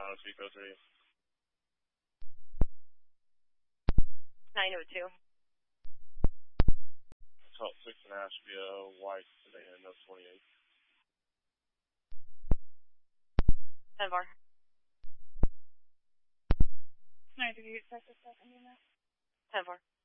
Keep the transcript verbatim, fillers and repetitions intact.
Toronto Seacoast Radio. nine oh two. Salt six in Asheville, White, Savannah, no twenty-eight. ten four. nine three eight, Texas, Indiana. ten four.